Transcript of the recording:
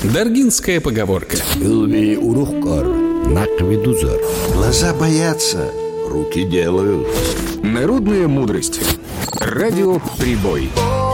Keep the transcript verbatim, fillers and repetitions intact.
Даргинская поговорка. Глаза боятся, руки делают. Народная мудрость. Радио «Прибой».